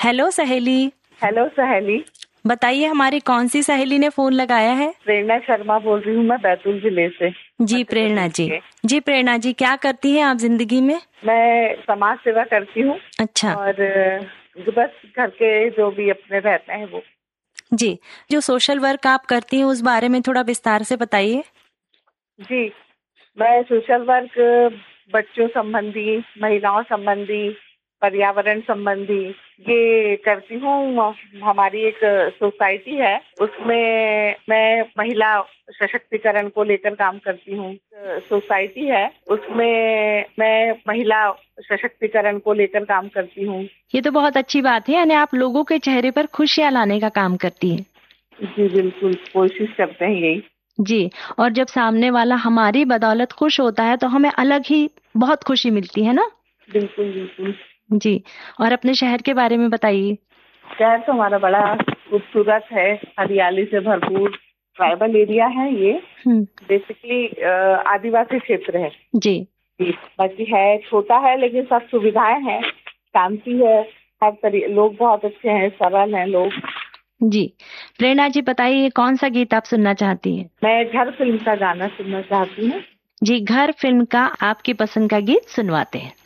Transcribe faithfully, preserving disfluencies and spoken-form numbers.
Hello सहेली। Hello सहेली। बताइए हमारी कौन सी सहेली ने फोन लगाया है? प्रेरणा शर्मा बोल रही हूँ मैं बैतूल जिले से। जी प्रेरणा जी। जी प्रेरणा जी, क्या करती हैं आप जिंदगी में? मैं समाज सेवा करती हूँ। अच्छा। और बस घर के जो भी अपने रहते हैं वो। जी, जो सोशल वर्क आप करती हैं उस बारे में थोड़ा विस्तार से बताइए। जी, मैं सोशल वर्क बच्चों संबंधी, महिलाओं संबंधी, पर्यावरण संबंधी ये करती हूँ। हमारी एक सोसाइटी है, उसमें मैं महिला सशक्तिकरण को लेकर काम करती हूँ। सोसाइटी है, उसमें मैं महिला सशक्तिकरण को लेकर काम करती हूँ। ये तो बहुत अच्छी बात है, यानी आप लोगों के चेहरे पर खुशियाँ लाने का काम करती हैं। जी बिल्कुल, कोशिश करते हैं यही। जी, और जब सामने वाला हमारी बदौलत खुश होता है तो हमें अलग ही बहुत खुशी मिलती है ना? बिल्कुल बिल्कुल। जी, और अपने शहर के बारे में बताइए। शहर तो हमारा बड़ा खूबसूरत है, हरियाली से भरपूर ट्राइबल एरिया है ये। बेसिकली आदिवासी क्षेत्र है। जी जी, बाकी है छोटा है लेकिन सब सुविधाएं हैं, शांति है, हर तरीके लोग बहुत अच्छे हैं, सरल हैं लोग। जी प्रेरणा जी, बताइए कौन सा गीत आप सुनना चाहती हैं? मैं घर फिल्म का गाना सुनना चाहती हूँ। जी, घर फिल्म का आपकी पसंद का गीत सुनवाते हैं।